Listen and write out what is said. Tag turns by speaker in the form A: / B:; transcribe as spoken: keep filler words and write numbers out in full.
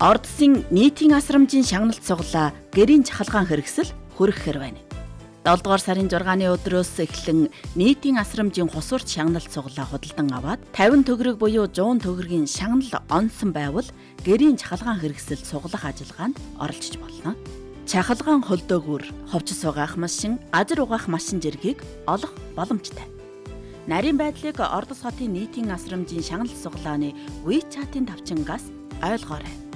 A: Ордсын нийтийн асрамжийн шагналт сугалаа гэрийн чахалгаан хэрэгсэл хүргэхээр байна. долдугаар сарын зургааны өдрөөс эхлэн нийтийн асрамжийн хусурч шагналт сугалаа худалдан аваад тавин төгрөг буюу зуун төгрөгийн шагнал онсон байвал гэрийн чахалгаан хэрэгсэл сугалах ажиллагаанд оролцож болно. Чахалгаан холдоогүйр ховч сугаах машин, газар угаах машин зэргийг олох боломжтой. Нарийн байдлыг Ордос хотын нийтийн асрамжийн шагналт сугалааны WeChat-ийн тавчингаас ойлгоорой.